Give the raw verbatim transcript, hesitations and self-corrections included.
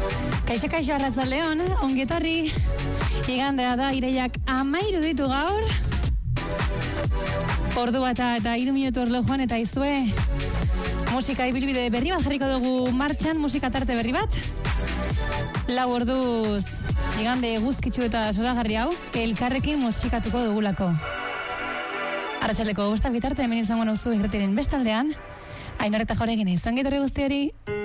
Kaixo, kaixo, arratzaldeon, ongetorri. Igandea da, ireiak amairu ditu gaur. Ordu bata eta hiru minutu orlojuan eta izue. Musika ibilbide berri bat jarriko dugu martxan, musika tarte berri bat. Lau orduz, igande guzkitzu eta soragarri hau, elkarrekin musikatuko dugulako. Arratxaldeko guztak bitarte, hemen izango nauzu egretiren bestaldean. Ainor eta Joregin izan gitarri guztiari.